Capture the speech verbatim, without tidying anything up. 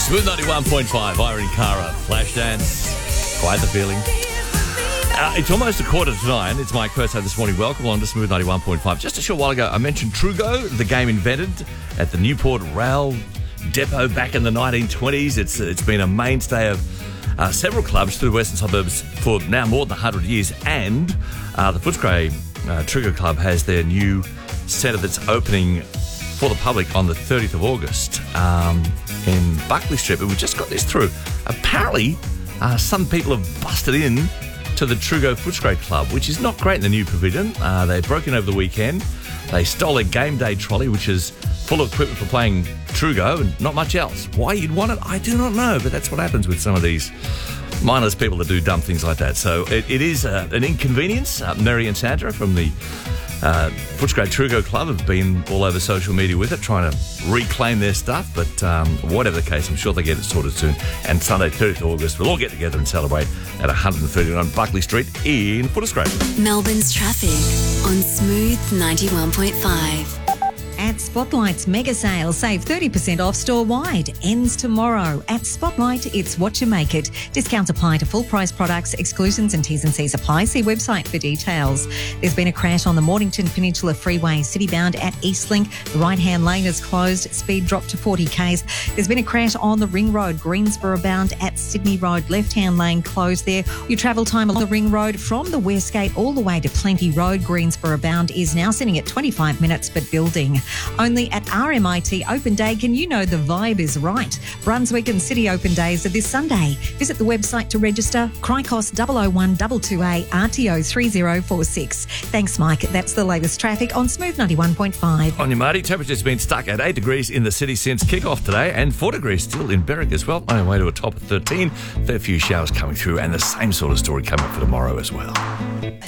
Smooth ninety-one point five, Irene Cara, Flashdance. Quite the feeling. Uh, it's almost a quarter to nine. It's Mike Perso this morning. Welcome on to Smooth ninety-one point five. Just a short while ago, I mentioned Trugo, the game invented at the Newport Rail Depot back in the nineteen twenties. It's It's been a mainstay of uh, several clubs through the western suburbs for now more than one hundred years. And uh, the Footscray uh, Trugo Club has their new centre that's opening for the public on the thirtieth of August um, in Buckley Street. But we just got this through. Apparently, uh, some people have busted in to the Trugo Footscray Club, which is not great in the new pavilion. Uh, they broke in over the weekend. They stole a game day trolley, which is full of equipment for playing Trugo and not much else. Why you'd want it, I do not know, but that's what happens with some of these mindless people that do dumb things like that. So it, it is uh, an inconvenience. Uh, Mary and Sandra from the uh, Footscray Trugo Club have been all over social media with it, trying to reclaim their stuff. But um, whatever the case, I'm sure they get it sorted soon. And Sunday, thirtieth of August, we'll all get together and celebrate at one thirty-nine Buckley Street in Footscray. Melbourne's traffic on Smooth ninety-one point five. At Spotlight's mega sale, save thirty percent off store-wide. Ends tomorrow. At Spotlight, it's what you make it. Discounts apply to full-price products. Exclusions and T's and C's apply. See website for details. There's been a crash on the Mornington Peninsula Freeway, city-bound at Eastlink. The right-hand lane is closed. Speed dropped to forty k's. There's been a crash on the Ring Road, Greensboro-bound at Sydney Road. Left-hand lane closed there. Your travel time along the Ring Road from the West Gate all the way to Plenty Road, Greensboro-bound, is now sitting at twenty-five minutes, but building. Only at R M I T Open Day can you know the vibe is right. Brunswick and City Open Days are this Sunday. Visit the website to register. Cricos double oh one two two A R T O three oh four six. Thanks, Mike. That's the latest traffic on Smooth ninety-one point five. On your Marty, temperature's been stuck at eight degrees in the city since kick-off today and four degrees still in Berwick as well. On our way to a top of thirteen. Fair few showers coming through and the same sort of story coming up for tomorrow as well.